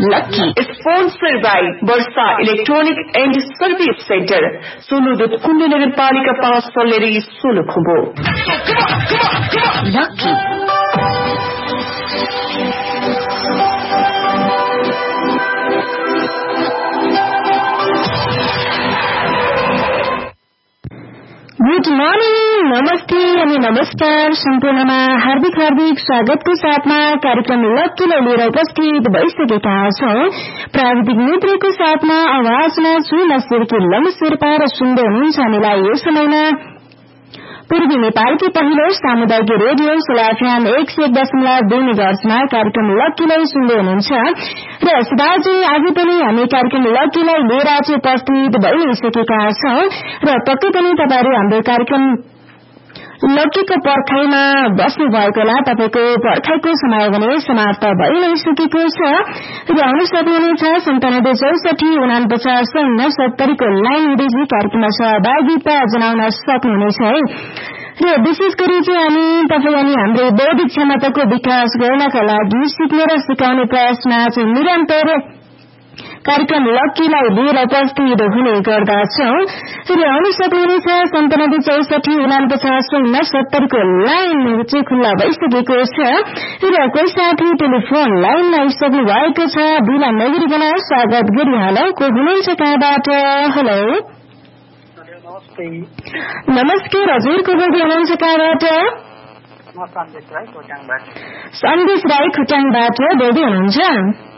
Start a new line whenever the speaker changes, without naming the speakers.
Lucky sponsor by Varsha electronic and service centre सोलुदुत कुण्ड नगरपालिका 5 Salleri Solukhumbu lucky good morning नमस्ते अनि नमस्कार सम्पूर्णमा हार्दिक स्वागतको साथमा कार्यक्रम लक्कीलाई लिएर उपस्थित भइसकेका छौं। प्राविधिक मित्रको साथमा आवाजमा छु नसिरकी लम शेर्पा र सुन्दै हुनुहुन्छ हामीलाई यो समयमा पूर्वी नेपालकी पहिलो सामुदायिक रेडियो सोलाफ्याम 101.2 मेगाहर्जमा कार्यक्रम लक्कीलाई सुन्दै हुनुहुन्छ र सदाज आज पनि हामी कार्यक्रम लक्कीलाई लिएर उपस्थित भइसकेका छौं र पक्कै पनि तपाईहरु हाम्रो कार्यक्रम लक्कीको पर्खाइमा बस्नु भएको होला। तपाईको पर्खाइको समय भने समाप्त भइ नै सकेको छ र आउन सक्नुहुनेछ 9764496970 को लाइन हुँदै कार्यक्रममा सहभागिता जनाउन सक्नुहुनेछ है। र विशेष गरी चाहिँ हामी तपाई अनि हाम्रो बौद्धिक क्षमताको विकास गर्नका लागि सिक्ने र सिकाउने प्रयासमा चाहिँ निरन्तर कार्यक्रम लक्कीलाई लिएर उपस्थित हुने गर्दछौं र आउन सक्नुहुनेछ 9764496970 को लाइन चाहिँ खुल्ला भइसकेको छ र कोही साथी टेलिफोन लाइनमा आइसक्नु भएको छ। बिना नगरिकन स्वागत गरिहालौ। को हुनुहुन्छ कहाँबाट? हेलो नमस्ते हजुर को बोल्दै हुनुहुन्छ कहाँबाट? सन्देश राई खोटाङबाट बोल्दै हुनुहुन्छ।